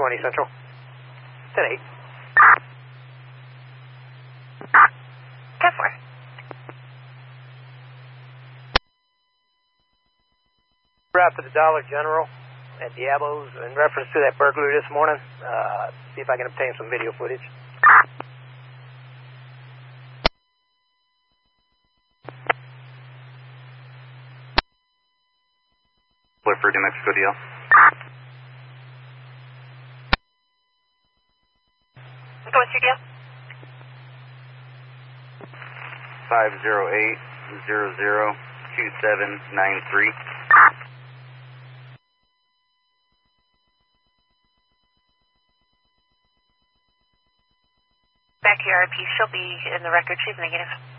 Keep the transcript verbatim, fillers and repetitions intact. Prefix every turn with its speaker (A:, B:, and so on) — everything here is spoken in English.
A: twenty Central. ten eight.
B: ten four.
A: Out to the Dollar General at Diablo's in reference to that burglary this morning. Uh, see if I can obtain some video footage.
C: Clifford, New Mexico D L.
B: What's your deal?
C: five zero eight zero zero two seven nine three.
B: Back to your R P. She'll be in the record. She's negative.